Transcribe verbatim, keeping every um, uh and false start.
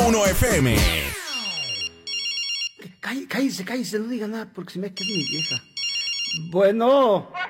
uno F M. Cállese, cállese, no diga nada porque se me queda mi vieja. Bueno.